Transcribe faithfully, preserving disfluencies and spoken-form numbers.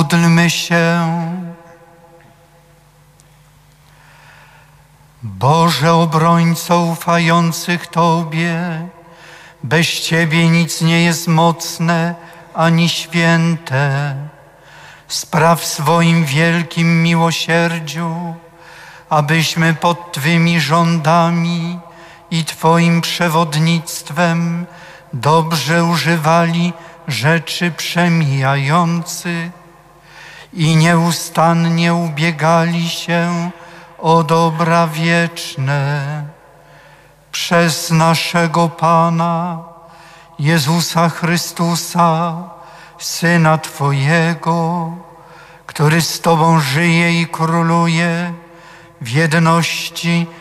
Módlmy się. Boże obrońco ufających Tobie, bez Ciebie nic nie jest mocne ani święte. Spraw w swoim wielkim miłosierdziu, abyśmy pod Twymi rządami i Twoim przewodnictwem dobrze używali rzeczy przemijających i nieustannie ubiegali się o dobra wieczne przez naszego Pana Jezusa Chrystusa, Syna Twojego, który z Tobą żyje i króluje w jedności